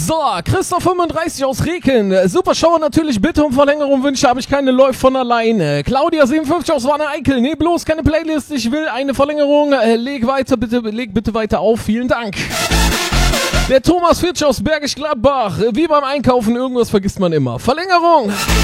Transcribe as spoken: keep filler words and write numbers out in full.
So, Christoph fünfunddreißig aus Reken. Super Show, natürlich bitte um Verlängerung wünsche, habe ich keine, läuft von alleine. Claudia siebenundfünfzig aus Wanne Eickel. Nee, bloß keine Playlist, ich will eine Verlängerung. Äh, leg weiter, bitte, leg bitte weiter auf. Vielen Dank. Der Thomas Fitsch aus Bergisch Gladbach. Wie beim Einkaufen, irgendwas vergisst man immer. Verlängerung.